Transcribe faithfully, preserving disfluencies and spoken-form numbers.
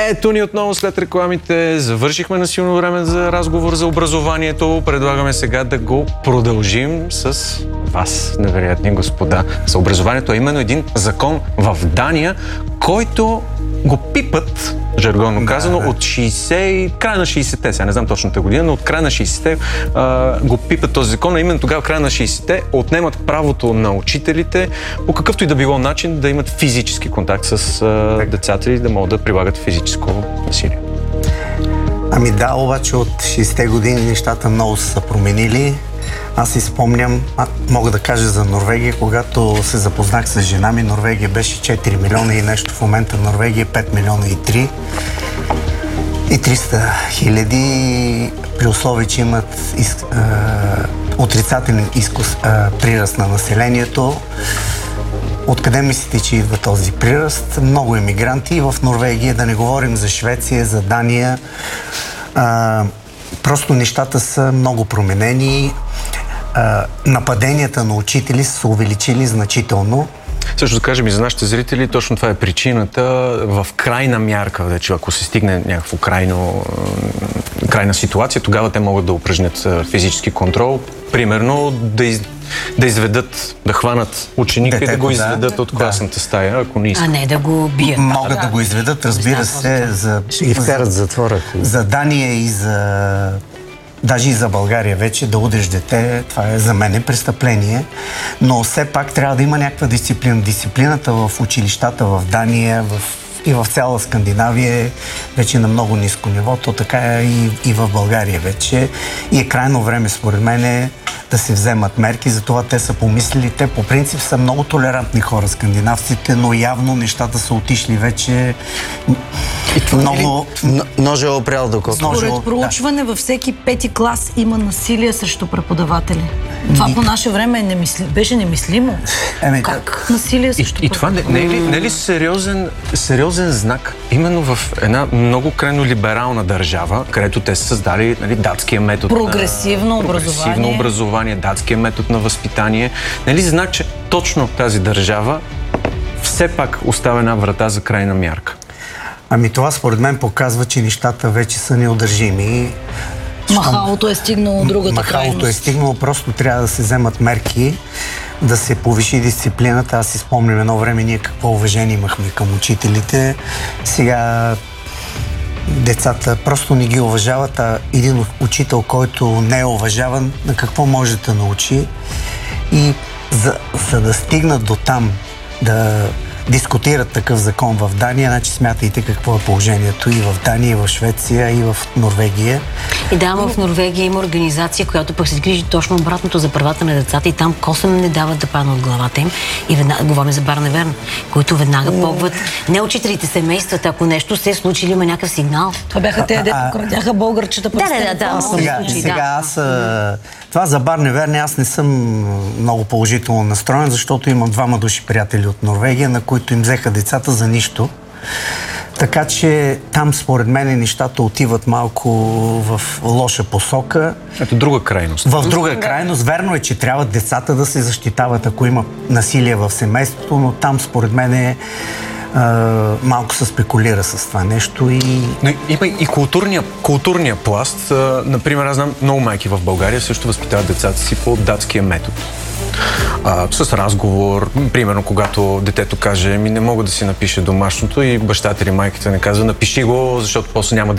Ето ни отново след рекламите. Завършихме на силно време за разговор за образованието. Предлагаме сега да го продължим с вас, невероятни господа, за образованието. А именно един закон в Дания, който го пипат, жаргонно казано, да, да. от шейсет, края на шейсетте, сега не знам точната година, но от края на шейсетте а, го пипат този закон, а именно тогава, края на шейсетте, отнемат правото на учителите по какъвто и да било начин да имат физически контакт с а, децата и да могат да прилагат физическо насилие. Ами да, обаче от шейсетте години нещата много са променили. Аз си спомням, а, мога да кажа за Норвегия, когато се запознах с жена ми, Норвегия беше четири милиона и нещо, в момента Норвегия е пет милиона и три и триста хиляди, при условие, че имат из, а, отрицателен изкус, а, прираст на населението. Откъде мислите, че идва този прираст? Много емигранти в Норвегия, да не говорим за Швеция, за Дания. А, просто нещата са много променени. Uh, нападенията на учители са се увеличили значително. Също да кажем и за нашите зрители, точно това е причината в крайна мярка, вече ако се стигне някакво крайно, крайна ситуация, тогава те могат да упражнят физически контрол. Примерно да, из, да изведат, да хванат ученика Детето, и да го изведат да, от класната стая, ако не искат. А не да го бият. Могат да, да го изведат, разбира се, за, ще ги вкарат в затвора. За Дания и за... Даже и за България вече да удриш дете, това е за мен престъпление, но все пак трябва да има някаква дисциплина. Дисциплината в училищата в Дания в, и в цяла Скандинавия е вече на много ниско ниво, то така е и, и в България вече. И е крайно време, според мен, е да се вземат мерки, затова те са помислили. Те по принцип са много толерантни хора, скандинавците, но явно нещата са отишли вече много... Ножа е опрял докато. Според проучване, да. Във всеки пети клас има насилие срещу преподаватели. Това Ник... по наше време е немисли... беше немислимо. Еме, как да... насилие срещу и, и това не, не, е ли, не е ли сериозен, сериозен знак? Именно в една много крайно либерална държава, където те са създали, нали, датския метод прогресивно на... образование. Прогресивно образование, датския метод на възпитание. Нали знак, че точно тази държава все пак оставя една врата за крайна мярка? Ами това според мен показва, че нещата вече са неудържими. Махалото е стигнало другата Махалото крайност. Махалото е стигнало, просто трябва да се вземат мерки, да се повиши дисциплината. Аз си спомням едно време ние какво уважение имахме към учителите. Сега децата просто не ги уважават, а един учител, който не е уважаван, на какво може да научи. И за, за да стигнат до там, да дискутират такъв закон в Дания, значи смятайте какво е положението и в Дания, и в Швеция, и в Норвегия. И да, в Норвегия има организация, която пък се грижи точно обратното за правата на децата и там косъм не дават да падна от главата им. И веднага, говорим за Барневерн, които веднага погват не учителите, семействата, ако нещо се е случило, има някакъв сигнал. Това бяха те, дето крадяха българчета. Да, да, да. Сега, сега аз... Това за Барневерн аз не съм много положително настроен, защото имам двама души приятели от Норвегия, на които им взеха децата за нищо. Така че там, според мен, нещата отиват малко в лоша посока. Ето друга крайност. В друга крайност. Верно е, че трябва децата да се защитават, ако има насилие в семейството, но там, според мен, е Uh, малко се спекулира с това нещо и... Но има и културния, културния пласт. Uh, например, аз знам, много майки в България също възпитават децата си по датския метод. Uh, с разговор, примерно, когато детето каже, ми не мога да си напише домашното и бащата или майката не казва, напиши го, защото после няма да